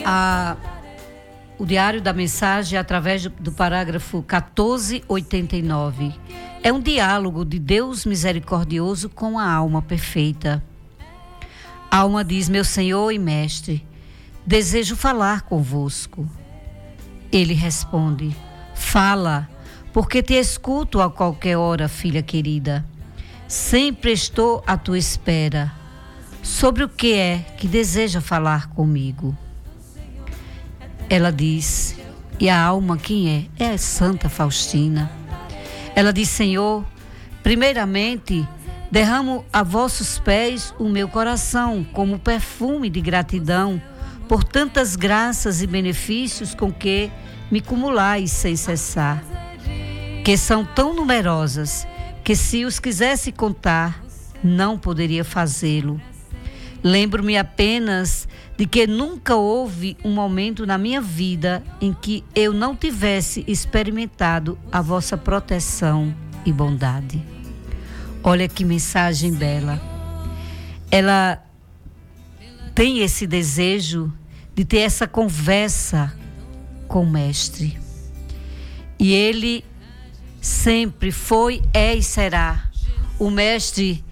O Diário da Mensagem, através do parágrafo 1489. É um diálogo de Deus misericordioso com a alma perfeita. A alma diz: meu Senhor e Mestre, desejo falar convosco. Ele responde: fala, porque te escuto a qualquer hora, filha querida. Sempre estou à tua espera. Sobre o que é que deseja falar comigo? Ela diz: e a alma quem é? É a Santa Faustina. Ela diz: Senhor, primeiramente derramo a vossos pés o meu coração como perfume de gratidão por tantas graças e benefícios com que me cumulais sem cessar, que são tão numerosas que se os quisesse contar, não poderia fazê-lo. Lembro-me apenas de que nunca houve um momento na minha vida em que eu não tivesse experimentado a vossa proteção e bondade. Olha que mensagem bela. Ela tem esse desejo de ter essa conversa com o Mestre. E ele sempre foi, é e será o Mestre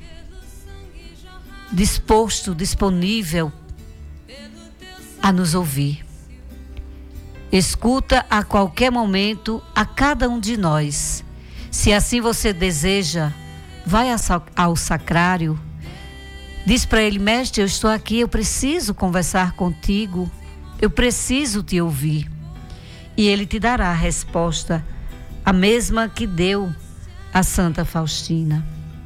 disposto, disponível a nos ouvir. Escuta a qualquer momento a cada um de nós. Se assim você deseja, vai ao sacrário, diz para ele: Mestre, eu estou aqui, eu preciso conversar contigo, eu preciso te ouvir. E ele te dará a resposta, a mesma que deu a Santa Faustina.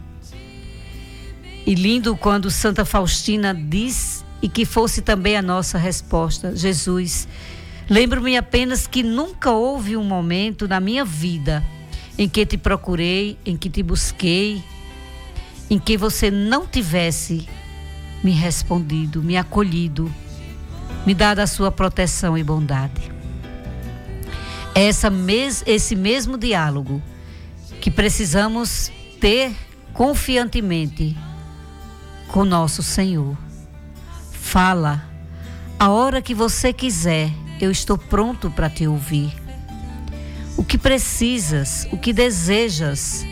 E lindo quando Santa Faustina diz, e que fosse também a nossa resposta: Jesus, lembro-me apenas que nunca houve um momento na minha vida em que te procurei, em que te busquei, em que você não tivesse me respondido, me acolhido, me dado a sua proteção e bondade. É esse mesmo diálogo que precisamos ter confiantemente com nosso Senhor. Fala, a hora que você quiser, eu estou pronto para te ouvir. O que precisas, o que desejas.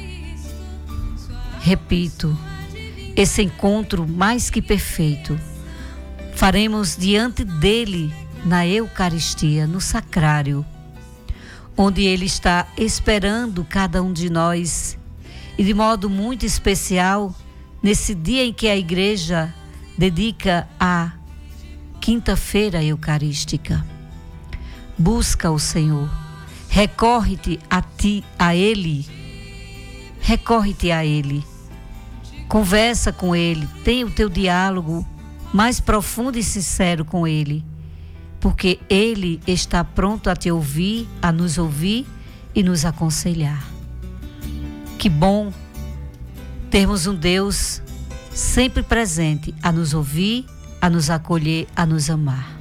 Repito, esse encontro mais que perfeito faremos diante dele na Eucaristia, no sacrário, onde ele está esperando cada um de nós, e de modo muito especial nesse dia em que a Igreja dedica a quinta-feira eucarística. Busca o Senhor, recorre-te a Ele, recorre-te a Ele, conversa com Ele, tenha o teu diálogo mais profundo e sincero com Ele, porque Ele está pronto a te ouvir, a nos ouvir e nos aconselhar. Que bom termos um Deus sempre presente a nos ouvir, a nos acolher, a nos amar.